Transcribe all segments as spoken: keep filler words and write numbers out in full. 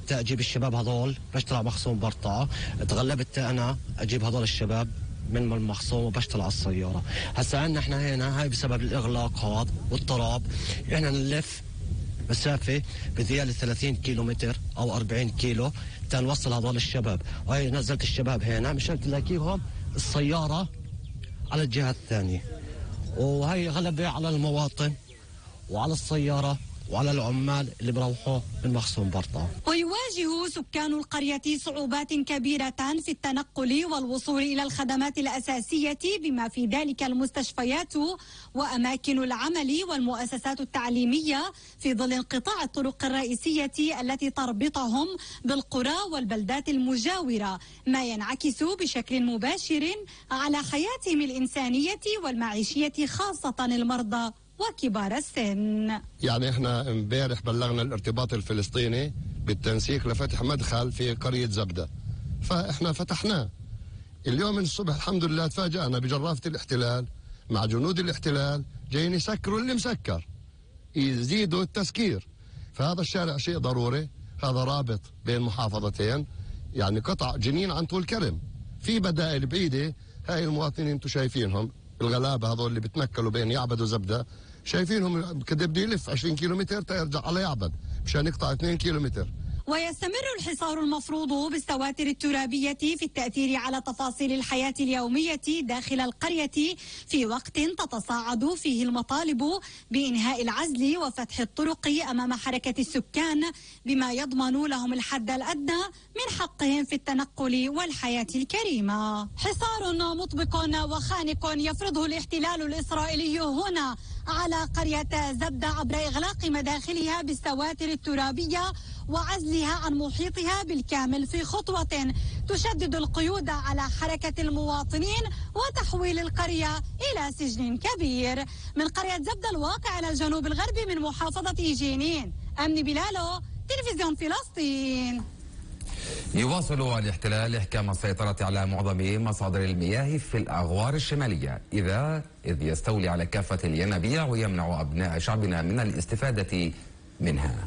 تغلبت اجيب الشباب هذول بشتغل مخصوم برطعه، تغلبت انا اجيب هذول الشباب من المخصوم وبشتغل على السياره. هسا عندنا احنا هنا هاي بسبب الاغلاق هذا والتراب، احنا نلف مسافه بزياده ثلاثين كيلو متر او أربعين كيلو تنوصل هذول الشباب، وهي نزلت الشباب هنا مشان تلاقيهم السياره على الجهه الثانيه، وهي غلبه على المواطن وعلى السياره وعلى العمال اللي بروحوا من مخصوم برطة. ويواجه سكان القرية صعوبات كبيرة في التنقل والوصول إلى الخدمات الأساسية بما في ذلك المستشفيات وأماكن العمل والمؤسسات التعليمية في ظل انقطاع الطرق الرئيسية التي تربطهم بالقرى والبلدات المجاورة، ما ينعكس بشكل مباشر على حياتهم الإنسانية والمعيشية خاصة المرضى وكبار السن. يعني احنا امبارح بلغنا الارتباط الفلسطيني بالتنسيق لفتح مدخل في قرية زبدة، فاحنا فتحناه اليوم من الصبح. الحمد لله تفاجأنا بجرافة الاحتلال مع جنود الاحتلال جايين يسكروا اللي مسكر، يزيدوا التسكير. فهذا الشارع شيء ضروري، هذا رابط بين محافظتين، يعني قطع جنين عن طول كرم. في بدائل بعيدة، هاي المواطنين انتم شايفينهم الغلابة هذول اللي بتنكلوا بين يعبد وزبدة، شايفينهم كده بده يلف عشرين كيلو متر تيرجع على يعبد مشان يقطع اثنين كيلو متر. ويستمر الحصار المفروض بالسواتر الترابية في التأثير على تفاصيل الحياة اليومية داخل القرية في وقت تتصاعد فيه المطالب بإنهاء العزل وفتح الطرق أمام حركة السكان بما يضمن لهم الحد الأدنى من حقهم في التنقل والحياة الكريمة. حصار مطبق وخانق يفرضه الاحتلال الإسرائيلي هنا على قرية زبدة عبر إغلاق مداخلها بالسواتر الترابية وعزلها عن محيطها بالكامل في خطوة تشدد القيود على حركة المواطنين وتحويل القرية إلى سجن كبير. من قرية زبدة الواقع على الجنوب الغربي من محافظة جنين، أمني بلالو، تلفزيون فلسطين. يواصل الاحتلال إحكام السيطرة على معظم مصادر المياه في الأغوار الشمالية إذا إذ يستولي على كافة الينابيع ويمنع أبناء شعبنا من الاستفادة منها.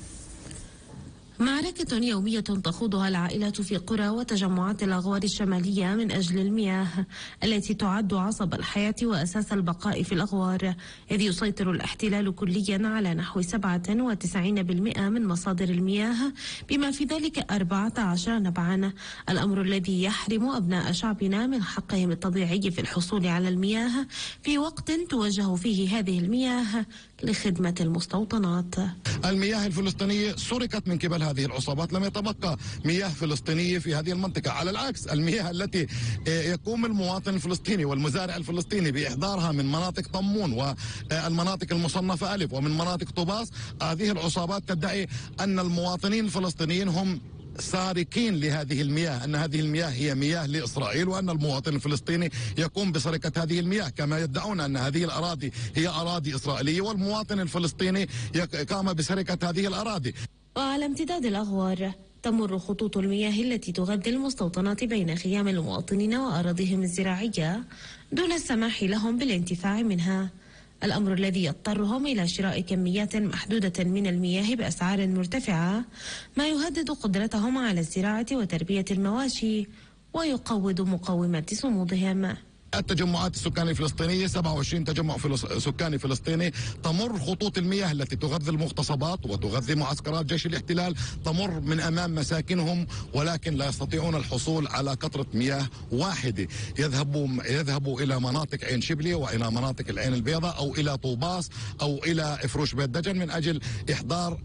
معركة يومية تخوضها العائلات في قرى وتجمعات الأغوار الشمالية من أجل المياه التي تعد عصب الحياة وأساس البقاء في الأغوار، إذ يسيطر الاحتلال كليا على نحو سبعة وتسعين بالمئة من مصادر المياه بما في ذلك أربعة عشر نبعا، الأمر الذي يحرم أبناء شعبنا من حقهم الطبيعي في الحصول على المياه في وقت توجه فيه هذه المياه لخدمة المستوطنات. المياه الفلسطينية سرقت من قبل هذه العصابات، لم يتبقى مياه فلسطينية في هذه المنطقة. على العكس، المياه التي يقوم المواطن الفلسطيني والمزارع الفلسطيني بإحضارها من مناطق طمون والمناطق المصنفة ألف ومن مناطق طوباس، هذه العصابات تدعي أن المواطنين الفلسطينيين هم سارقين لهذه المياه، أن هذه المياه هي مياه لإسرائيل وأن المواطن الفلسطيني يقوم بسرقة هذه المياه، كما يدعون أن هذه الأراضي هي أراضي إسرائيلية والمواطن الفلسطيني قام بسرقة هذه الأراضي. وعلى امتداد الأغوار تمر خطوط المياه التي تغذي المستوطنات بين خيام المواطنين وأراضيهم الزراعية دون السماح لهم بالانتفاع منها، الأمر الذي يضطرهم إلى شراء كميات محدودة من المياه بأسعار مرتفعة، ما يهدد قدرتهم على الزراعة وتربية المواشي ويقوض مقومات صمودهم. التجمعات السكانية الفلسطينية سبعة وعشرين تجمع فلس... سكاني فلسطيني، تمر خطوط المياه التي تغذي المغتصبات وتغذي معسكرات جيش الاحتلال تمر من أمام مساكنهم، ولكن لا يستطيعون الحصول على قطرة مياه واحدة. يذهبوا يذهبوا إلى مناطق عين شبلي وإلى مناطق العين البيضاء أو إلى طوباس أو إلى إفروش بيت دجن من أجل إحضار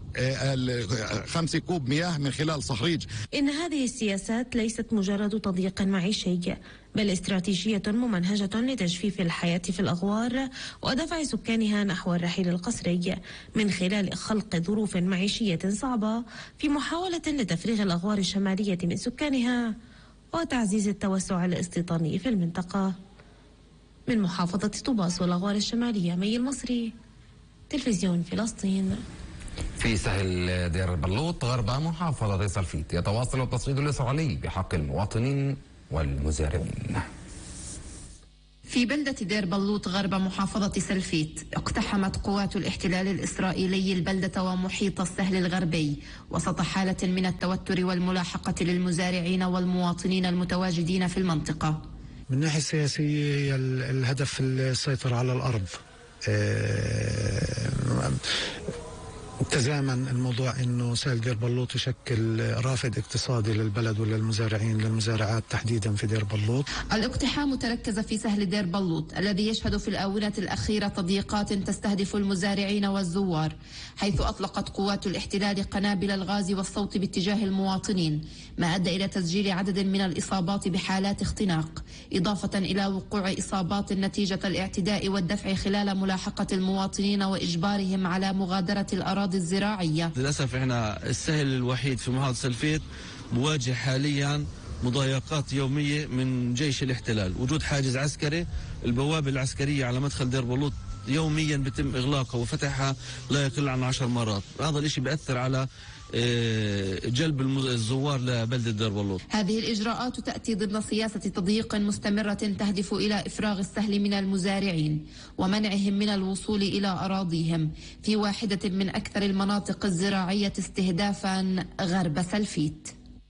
خمسة كوب مياه من خلال صهريج. إن هذه السياسات ليست مجرد تضييق معيشي، بل استراتيجية ممنهجة لتجفيف الحياة في الأغوار ودفع سكانها نحو الرحيل القسري من خلال خلق ظروف معيشية صعبة في محاولة لتفريغ الأغوار الشمالية من سكانها وتعزيز التوسع الاستيطاني في المنطقة. من محافظة طوباس والأغوار الشمالية، مي المصري، تلفزيون فلسطين. في سهل دير البلوط غرب محافظة صلفيت يتواصل التصعيد الإسرائيلي بحق المواطنين والمزارعين. في بلدة دير بلوط غرب محافظة سلفيت اقتحمت قوات الاحتلال الإسرائيلي البلدة ومحيط السهل الغربي وسط حالة من التوتر والملاحقة للمزارعين والمواطنين المتواجدين في المنطقة. من الناحية السياسية الهدف السيطرة على الأرض. تزامن الموضوع انه سهل دير بلوط يشكل رافد اقتصادي للبلد وللمزارعين للمزارعات تحديدا في دير بلوط. الاقتحام تركز في سهل دير بلوط الذي يشهد في الآونة الأخيرة تضييقات تستهدف المزارعين والزوار، حيث أطلقت قوات الاحتلال قنابل الغاز والصوت باتجاه المواطنين، ما أدى إلى تسجيل عدد من الإصابات بحالات اختناق، إضافة إلى وقوع إصابات نتيجة الاعتداء والدفع خلال ملاحقة المواطنين وإجبارهم على مغادرة الأراضي الزراعية. للأسف احنا السهل الوحيد في محافظة سلفيت بواجه حاليا مضايقات يومية من جيش الاحتلال، وجود حاجز عسكري، البوابة العسكرية على مدخل دير بلوط يوميا بيتم إغلاقها وفتحها لا يقل عن عشر مرات. هذا الاشي بيأثر على جلب الزوار لبلدة دير بلوط. هذه الإجراءات تأتي ضمن سياسة تضييق مستمرة تهدف إلى إفراغ السهل من المزارعين ومنعهم من الوصول إلى أراضيهم في واحدة من أكثر المناطق الزراعية استهدافا غرب سلفيت.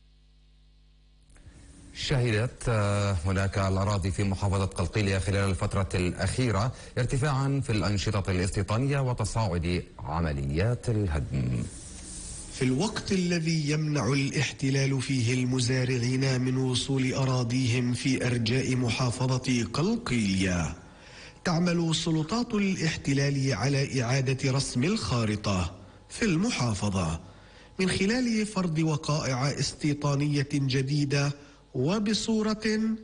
شهدت هناك الأراضي في محافظة قلقيلية خلال الفترة الأخيرة ارتفاعا في الأنشطة الاستيطانية وتصاعد عمليات الهدم. في الوقت الذي يمنع الاحتلال فيه المزارعين من وصول أراضيهم في أرجاء محافظة قلقيلية، تعمل سلطات الاحتلال على إعادة رسم الخارطة في المحافظة من خلال فرض وقائع استيطانية جديدة وبصورة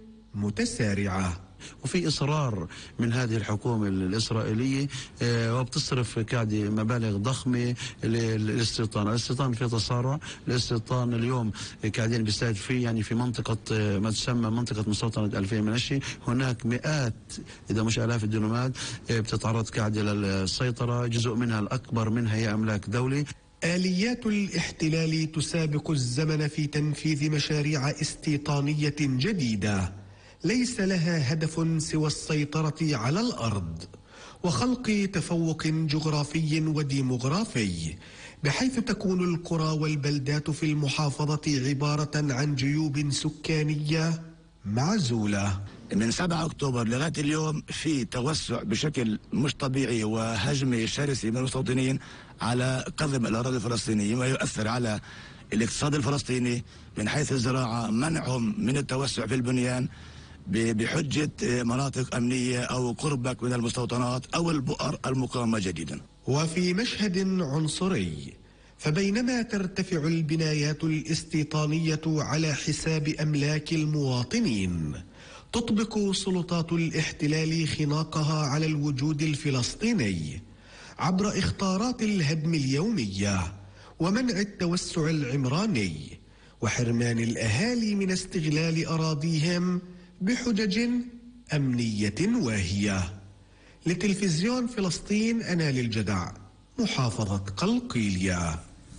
متسارعة. وفي إصرار من هذه الحكومة الإسرائيلية وبتصرف كادي مبالغ ضخمة للاستيطان. الاستيطان في تسارع، الاستيطان اليوم قاعدين بيستهدف فيه يعني في منطقة ما تسمى منطقة مستوطنة ألفين منشي، هناك مئات إذا مش آلاف الدنومات بتتعرض كادي للسيطرة، جزء منها الأكبر منها هي أملاك دولي. آليات الاحتلال تسابق الزمن في تنفيذ مشاريع استيطانية جديدة ليس لها هدف سوى السيطرة على الأرض وخلق تفوق جغرافي وديموغرافي، بحيث تكون القرى والبلدات في المحافظة عبارة عن جيوب سكانية معزولة. من سبعة أكتوبر لغاية اليوم في توسع بشكل مش طبيعي وهجمة شرسة من المستوطنين على قضم الأراضي الفلسطينية، ما يؤثر على الاقتصاد الفلسطيني من حيث الزراعة، منعهم من التوسع في البنيان بحجة مناطق أمنية أو قربك من المستوطنات أو البؤر المقامة جديدا. وفي مشهد عنصري، فبينما ترتفع البنايات الاستيطانية على حساب أملاك المواطنين، تطبق سلطات الاحتلال خناقها على الوجود الفلسطيني عبر إخطارات الهدم اليومية ومنع التوسع العمراني وحرمان الأهالي من استغلال أراضيهم بحجج أمنية واهية. لتلفزيون فلسطين، أنا للجدع، محافظة قلقيلية.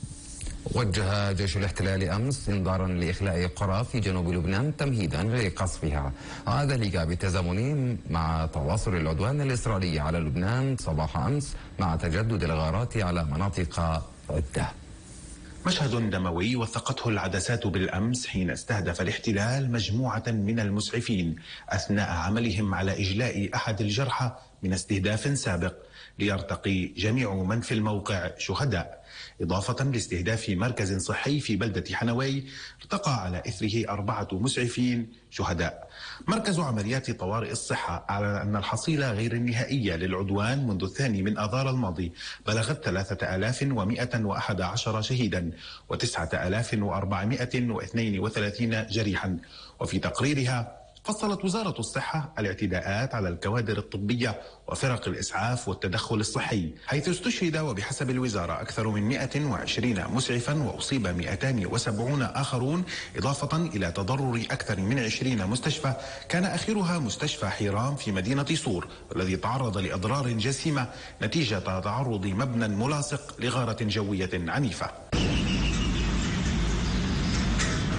وجه جيش الاحتلال أمس إنذارا لإخلاء قرى في جنوب لبنان تمهيدا لقصفها، وذلك بالتزامن مع تواصل العدوان الإسرائيلي على لبنان صباح أمس مع تجدد الغارات على مناطق عدة. مشهد دموي وثقته العدسات بالأمس حين استهدف الاحتلال مجموعة من المسعفين أثناء عملهم على إجلاء أحد الجرحى من استهداف سابق، ليرتقي جميع من في الموقع شهداء، إضافة لاستهداف مركز صحي في بلدة حنوي ارتقى على إثره أربعة مسعفين شهداء. مركز عمليات طوارئ الصحة أعلن أن الحصيلة غير النهائية للعدوان منذ الثاني من آذار الماضي بلغت ثلاثة آلاف ومئة وأحد عشر شهيدا وتسعة آلاف وأربعمئة واثنين وثلاثين جريحا. وفي تقريرها فصلت وزارة الصحة الاعتداءات على الكوادر الطبية وفرق الإسعاف والتدخل الصحي، حيث استشهد وبحسب الوزارة أكثر من مئة وعشرين مسعفا وأصيب مئتين وسبعين آخرون، إضافة إلى تضرر أكثر من عشرين مستشفى، كان آخرها مستشفى حيرام في مدينة صور، والذي تعرض لأضرار جسيمة نتيجة تعرض مبنى ملاصق لغارة جوية عنيفة.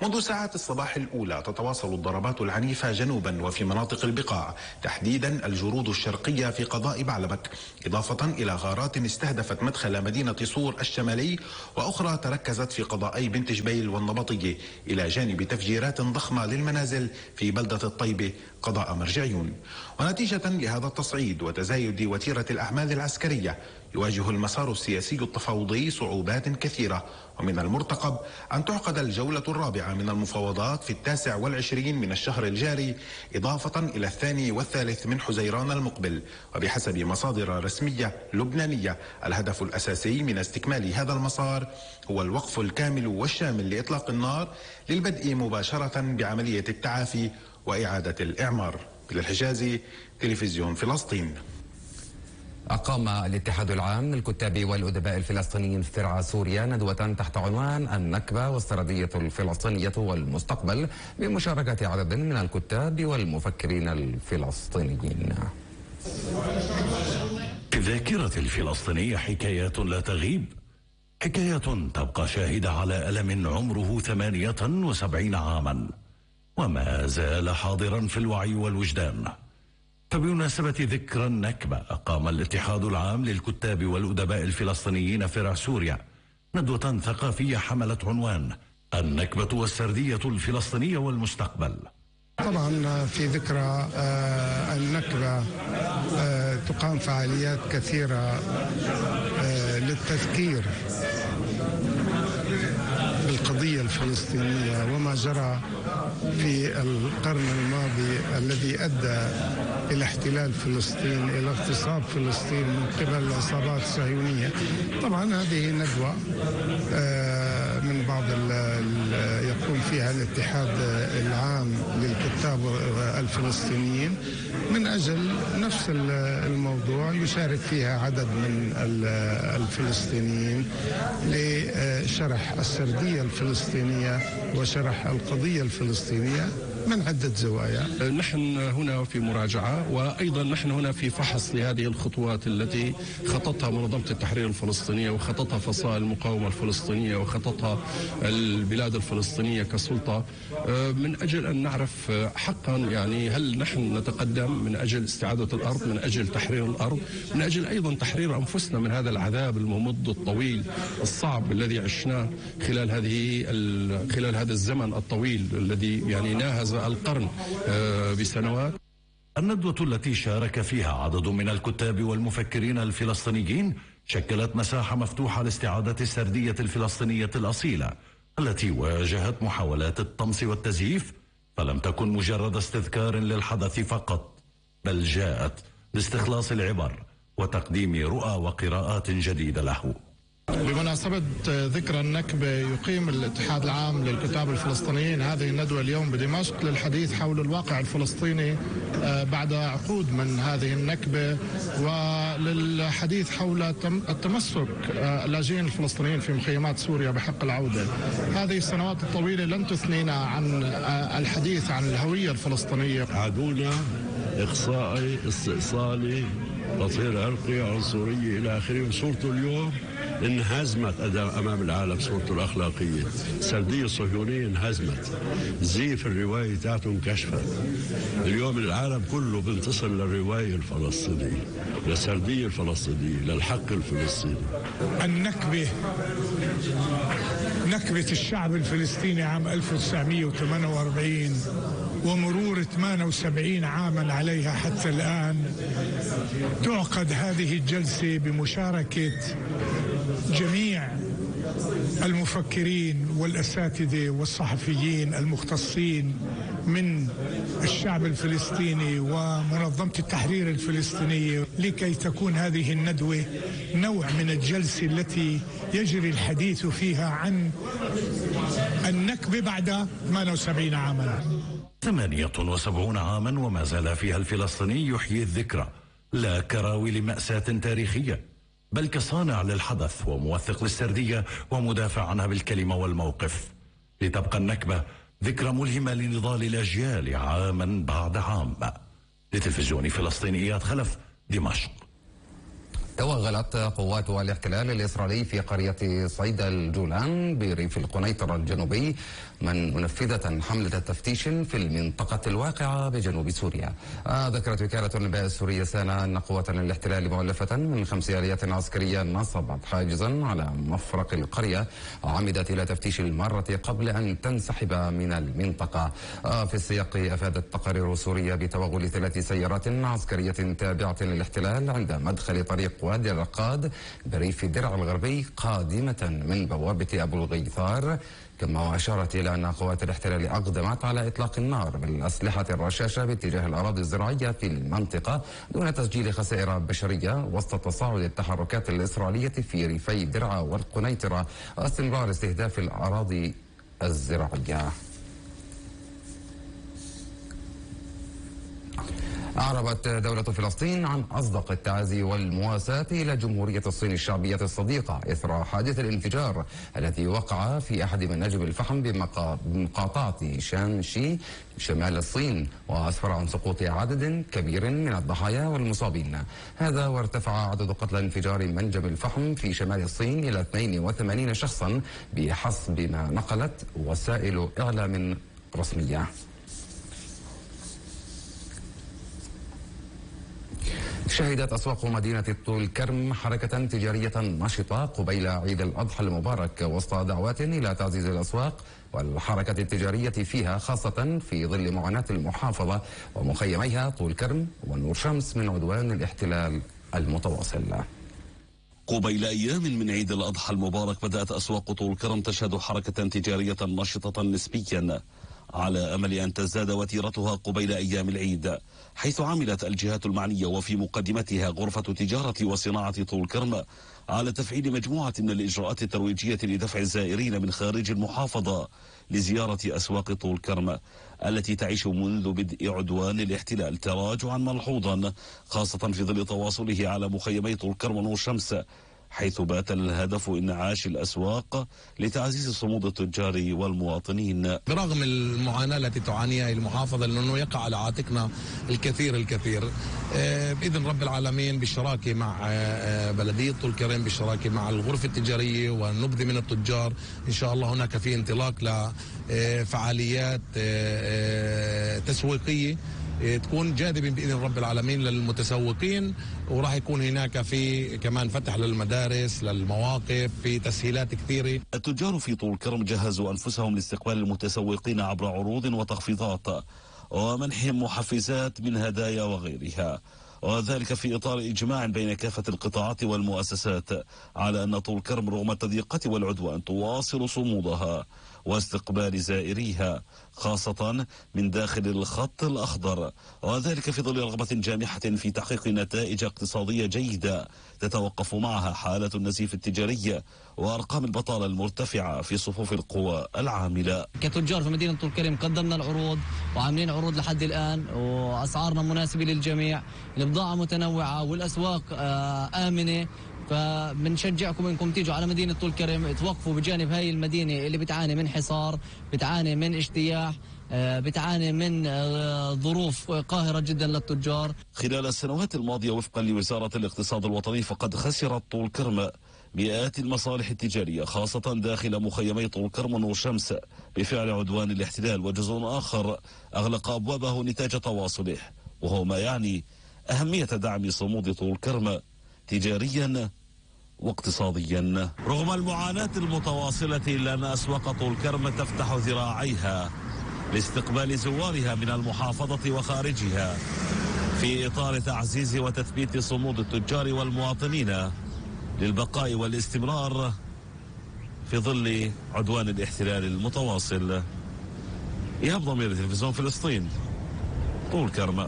منذ ساعات الصباح الأولى تتواصل الضربات العنيفة جنوبا وفي مناطق البقاع، تحديدا الجرود الشرقية في قضاء بعلبك، إضافة إلى غارات استهدفت مدخل مدينة صور الشمالي، وأخرى تركزت في قضاءي بنت جبيل والنبطية، إلى جانب تفجيرات ضخمة للمنازل في بلدة الطيبة قضاء مرجعيون. ونتيجة لهذا التصعيد وتزايد وتيرة الأعمال العسكرية، يواجه المسار السياسي التفاوضي صعوبات كثيرة، ومن المرتقب أن تعقد الجولة الرابعة من المفاوضات في التاسع والعشرين من الشهر الجاري، إضافة إلى الثاني والثالث من حزيران المقبل. وبحسب مصادر رسمية لبنانية، الهدف الأساسي من استكمال هذا المسار هو الوقف الكامل والشامل لإطلاق النار للبدء مباشرة بعملية التعافي وإعادة الإعمار. بالحجازي، تلفزيون فلسطين. أقام الاتحاد العام للكتاب والأدباء الفلسطينيين في ترعا سوريا ندوة تحت عنوان النكبة والسردية الفلسطينية والمستقبل، بمشاركة عدد من الكتاب والمفكرين الفلسطينيين. في الذاكرة الفلسطينية حكايات لا تغيب، حكايات تبقى شاهدة على ألم عمره ثمانية وسبعين عاما وما زال حاضرا في الوعي والوجدان. فبمناسبة ذكرى النكبة أقام الاتحاد العام للكتاب والأدباء الفلسطينيين في ترعا سوريا ندوة ثقافية حملت عنوان النكبة والسردية الفلسطينية والمستقبل. طبعا في ذكرى آه النكبة آه تقام فعاليات كثيرة آه للتذكير بالقضية الفلسطينية وما جرى في القرن الماضي الذي أدى إلى احتلال فلسطين، إلى اغتصاب فلسطين من قبل العصابات الصهيونية. طبعا هذه ندوة من بعض يقوم فيها الاتحاد العام للكتاب الفلسطينيين من أجل نفس الموضوع، يشارك فيها عدد من الفلسطينيين لشرح السردية الفلسطينية وشرح القضية الفلسطينية من عدة زوايا. نحن هنا في مراجعة، وأيضا نحن هنا في فحص لهذه الخطوات التي خططها منظمة التحرير الفلسطينية وخططها فصائل المقاومة الفلسطينية وخططها البلاد الفلسطينية كسلطة، من أجل أن نعرف حقا يعني هل نحن نتقدم من أجل استعادة الأرض، من أجل تحرير الأرض، من أجل أيضا تحرير أنفسنا من هذا العذاب الممد الطويل الصعب الذي عشناه خلال هذه خلال هذا الزمن الطويل الذي يعني ناهز القرن بسنوات. الندوة التي شارك فيها عدد من الكتاب والمفكرين الفلسطينيين شكلت مساحة مفتوحة لاستعادة السردية الفلسطينية الأصيلة التي واجهت محاولات الطمس والتزييف، فلم تكن مجرد استذكار للحدث فقط، بل جاءت لاستخلاص العبر وتقديم رؤى وقراءات جديدة له. بمناسبة ذكرى النكبة يقيم الاتحاد العام للكتاب الفلسطينيين هذه الندوة اليوم بدمشق للحديث حول الواقع الفلسطيني بعد عقود من هذه النكبة، وللحديث حول التمسك اللاجئين الفلسطينيين في مخيمات سوريا بحق العودة. هذه السنوات الطويلة لن تثنينا عن الحديث عن الهوية الفلسطينية. عدونا إقصائي استئصالي تطهير عرقي عنصرية إلى آخره، وصورته اليوم انهزمت أمام العالم، صورته الأخلاقية. السردية الصهيونية انهزمت، زيف الرواية تاعته انكشفت. اليوم العالم كله بينتصر للرواية الفلسطينية، للسردية الفلسطينية، للحق الفلسطيني. النكبة نكبة الشعب الفلسطيني عام ألف وتسعمئة وثمانية وأربعين ومرور ثمانية وسبعين عاما عليها حتى الآن، تعقد هذه الجلسة بمشاركة جميع المفكرين والأساتذة والصحفيين المختصين من الشعب الفلسطيني ومنظمة التحرير الفلسطينية، لكي تكون هذه الندوة نوع من الجلسة التي يجري الحديث فيها عن النكبة بعد ثمانية وسبعين عاما. ثمانية وسبعون عاما وما زال فيها الفلسطيني يحيي الذكرى، لا كراوي لمأساة تاريخية، بل كصانع للحدث وموثق للسردية ومدافع عنها بالكلمة والموقف، لتبقى النكبة ذكرى ملهمة لنضال الأجيال عاما بعد عام. لتلفزيون فلسطينيات خلف، دمشق. توغلت قوات الاحتلال الإسرائيلي في قرية صيد الجولان بريف القنيطرة الجنوبي من منفذة حملة تفتيش في المنطقة الواقعة بجنوب سوريا. ذكرت وكالة الأنباء السورية سانا أن قوات الاحتلال مؤلفة من خمس آليات عسكرية نصبت حاجزا على مفرق القرية وعمدت إلى تفتيش المارة قبل أن تنسحب من المنطقة. في السياق أفادت تقارير سورية بتوغل ثلاث سيارات عسكرية تابعة للاحتلال عند مدخل طريق وادي الرقاد بريف درع الغربي قادمة من بوابة أبو الغيثار، كما وأشارت إلى أن قوات الاحتلال أقدمت على إطلاق النار بالأسلحة الرشاشة باتجاه الأراضي الزراعية في المنطقة دون تسجيل خسائر بشرية وسط تصاعد التحركات الإسرائيلية في ريفي درعا والقنيطرة واستمرار استهداف الأراضي الزراعية. أعربت دولة فلسطين عن أصدق التعازي والمواساة إلى جمهورية الصين الشعبية الصديقة إثر حادث الانفجار الذي وقع في أحد مناجم الفحم بمقاطعة شانشي شمال الصين وأسفر عن سقوط عدد كبير من الضحايا والمصابين. هذا وارتفع عدد قتلى انفجار منجم الفحم في شمال الصين إلى اثنين وثمانين شخصا بحسب ما نقلت وسائل إعلام رسمية. شهدت أسواق مدينة طول كرم حركة تجارية نشطة قبيل عيد الأضحى المبارك وسط دعوات إلى تعزيز الأسواق والحركة التجارية فيها، خاصة في ظل معاناة المحافظة ومخيميها طول كرم ونور شمس من عدوان الاحتلال المتواصل. قبيل أيام من عيد الأضحى المبارك بدأت أسواق طول كرم تشهد حركة تجارية نشطة نسبيا على أمل أن تزداد وتيرتها قبيل أيام العيد، حيث عملت الجهات المعنية وفي مقدمتها غرفة تجارة وصناعة طول كرم على تفعيل مجموعة من الإجراءات الترويجية لدفع الزائرين من خارج المحافظة لزيارة أسواق طول كرم التي تعيش منذ بدء عدوان الاحتلال تراجعا ملحوظا، خاصة في ظل تواصله على مخيمي طول كرم ونور شمس، حيث بات الهدف إنعاش الأسواق لتعزيز صمود التجار والمواطنين. برغم المعاناة التي تعانيها المحافظة لأنه يقع على عاتقنا الكثير الكثير، بإذن رب العالمين بالشراكة مع بلدية طول كرم، بالشراكة مع الغرفة التجارية والنبذة من التجار، إن شاء الله هناك في انطلاق لفعاليات تسويقية تكون جاذبة بإذن رب العالمين للمتسوقين، وراح يكون هناك في كمان فتح للمدارس للمواقف في تسهيلات كثيرة. التجار في طول كرم جهزوا أنفسهم لاستقبال المتسوقين عبر عروض وتخفيضات ومنحهم محفزات من هدايا وغيرها، وذلك في إطار إجماع بين كافة القطاعات والمؤسسات على أن طول كرم رغم التضييقات والعدوان تواصل صمودها واستقبال زائريها، خاصة من داخل الخط الأخضر، وذلك في ظل رغبة جامحة في تحقيق نتائج اقتصادية جيدة تتوقف معها حالة النزيف التجاري وأرقام البطالة المرتفعة في صفوف القوى العاملة. كتجار في مدينة طول كرم قدمنا العروض وعاملين عروض لحد الآن وأسعارنا مناسبة للجميع، البضاعة متنوعة والأسواق آمنة، فبنشجعكم انكم تيجوا على مدينة طول كرم توقفوا بجانب هاي المدينة اللي بتعاني من حصار، بتعاني من اجتياح، بتعاني من ظروف قاهرة جدا للتجار. خلال السنوات الماضية وفقا لوزارة الاقتصاد الوطني فقد خسرت طول كرم مئات المصالح التجارية، خاصة داخل مخيمي طول كرم ونور شمس بفعل عدوان الاحتلال، وجزء آخر أغلق أبوابه نتاج تواصله، وهو ما يعني أهمية دعم صمود طول كرم تجاريا واقتصاديا. رغم المعاناة المتواصلة إلا أن أسواق طول كرم تفتح ذراعيها لاستقبال زوارها من المحافظة وخارجها في إطار تعزيز وتثبيت صمود التجار والمواطنين للبقاء والاستمرار في ظل عدوان الاحتلال المتواصل. إيهاب ضمير تلفزيون فلسطين، طول كرم.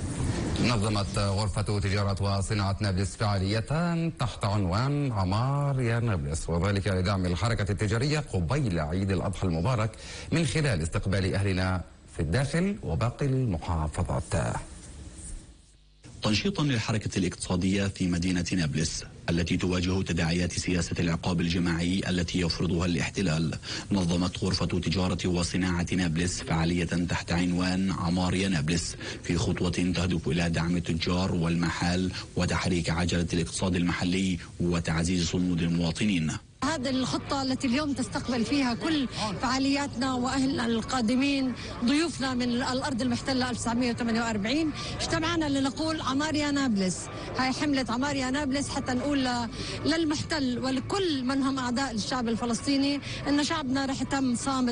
نظمت غرفة تجارة وصناعة نابلس فعالية تحت عنوان عمار يا نابلس، وذلك لدعم الحركة التجارية قبيل عيد الأضحى المبارك من خلال استقبال أهلنا في الداخل وباقي المحافظات. تنشيطا للحركة الاقتصادية في مدينة نابلس التي تواجه تداعيات سياسة العقاب الجماعي التي يفرضها الاحتلال. نظمت غرفة تجارة وصناعة نابلس فعالية تحت عنوان عمار يا نابلس في خطوة تهدف إلى دعم التجار والمحال وتحريك عجلة الاقتصاد المحلي وتعزيز صمود المواطنين. هذه الخطة التي اليوم تستقبل فيها كل فعالياتنا وأهلنا القادمين ضيوفنا من الأرض المحتلة ألف وتسعمئة وثمانية وأربعين، اجتمعنا لنقول عمار يا نابلس. هاي حملة عمار يا نابلس حتى نقول للمحتل ولكل من هم أعداء الشعب الفلسطيني أن شعبنا رح يتم صامد